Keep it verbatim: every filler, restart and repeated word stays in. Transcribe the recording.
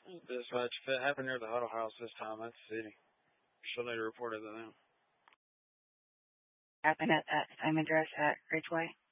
Dispatch, if it happened near the huddle house this time, that's the city. She'll need to report it to them. Happened at that same address at Ridgeway?